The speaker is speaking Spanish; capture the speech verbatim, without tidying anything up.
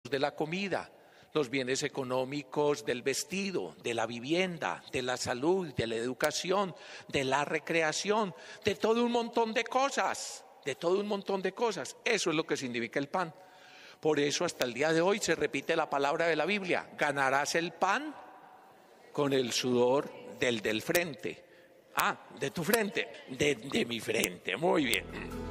de la comida, los bienes económicos del vestido, de la vivienda, de la salud, de la educación, de la recreación, de todo un montón de cosas, de todo un montón de cosas. Eso es lo que significa el pan. Por eso hasta el día de hoy se repite la palabra de la Biblia: ganarás el pan con el sudor del del frente. Ah, de tu frente, de, de mi frente, muy bien.